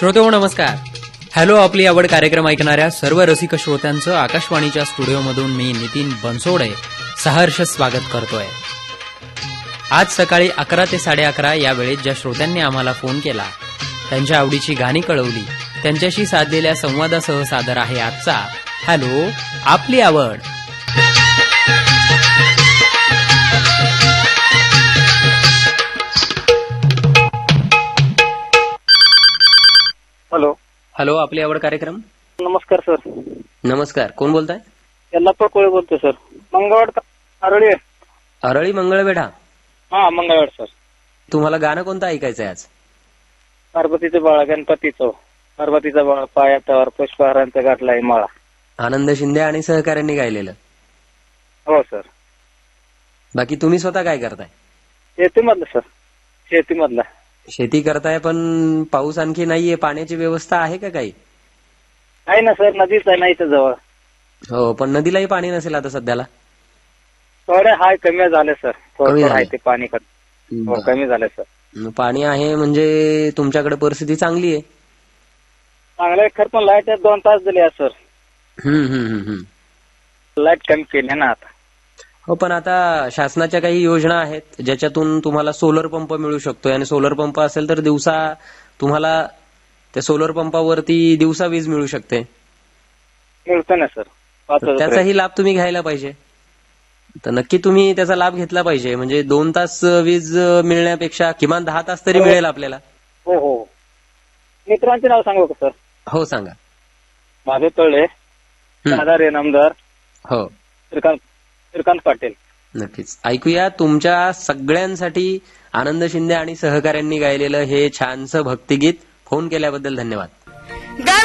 श्रोतेहो नमस्कार. हॅलो आपली आवड कार्यक्रम ऐकणाऱ्या सर्व रसिक श्रोत्यांचं आकाशवाणीच्या स्टुडिओमधून मी नितीन बनसोडे सहर्ष स्वागत करतोय. आज सकाळी 11 ते 11:30 या वेळेत ज्या श्रोत्यांनी आम्हाला फोन केला, त्यांच्या आवडीची गाणी कळवली, त्यांच्याशी साधलेल्या संवादासह सादर आहे आजचा हॅलो आपली आवड. हॅलो हॅलो आपली आवड कार्यक्रम. नमस्कार सर. नमस्कार, कोण बोलताय? यल्लाप्पा कोळे बोलतोय सर. मंगळवाड अरळी. अरळी मंगळवेढा. हा मंगळवाड सर. तुम्हाला गाणं कोणतं ऐकायचंय आज? पार्वतीचं बाळ गणपतीचं. पार्वतीचा बाळ पायावर पुष्पहारांचा गाठलाय माळा. आनंद शिंदे आणि सहकाऱ्यांनी गायलेलं. हो सर. बाकी तुम्ही स्वतः काय करताय? शेतीमधलं सर. शेतीमधला. शेती करताय, पण पाऊस आणखी नाहीये, पाण्याची व्यवस्था आहे का काही? आहे ना सर, नदीच आहे ना इथं जवळ. हो, पण नदीलाही पाणी नसेल आता सध्याला. थोडे हाय कमी झाले सर. कमी थोडं झालंय. आहे ते पाणी कमी झालंय सर. पाणी आहे म्हणजे तुमच्याकडे परिस्थिती चांगली आहे. चांगलं खर पण लाईट 2 तास दिले सर. हम्म हम्म हम्म. लाईट कमी केली ना आता. हो, पण आता शासनाच्या काही योजना आहेत ज्याच्यातून तुम्हाला सोलर पंप मिळू शकतोय, आणि सोलर पंप असेल तर दिवसा तुम्हाला त्या सोलर पंपावरती दिवसा वीज मिळू शकते. मिळतं ना सर. त्याचाही लाभ तुम्ही घ्यायला पाहिजे. तर नक्की तुम्ही त्याचा लाभ घेतला पाहिजे. म्हणजे 2 तास वीज मिळण्यापेक्षा किमान 10 तास तरी मिळेल आपल्याला. हो हो. मित्रांचे नाव सांगू का सर? हो सांगा. माझे तळे, दादा रेनामदार, हो श्रीकांत पाटील. नक्कीच ऐकूया तुमच्या सगळ्यांसाठी आनंद शिंदे आणि सहकाऱ्यांनी गायलेलं हे छानसं भक्तिगीत. फोन केल्याबद्दल धन्यवाद.